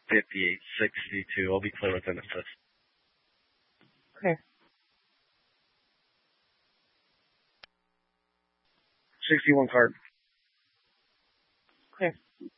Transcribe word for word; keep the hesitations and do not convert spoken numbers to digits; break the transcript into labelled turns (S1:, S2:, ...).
S1: fifty-eight sixty-two. I'll be clear within a fifth.
S2: Okay.
S1: sixty-one card.
S2: Okay.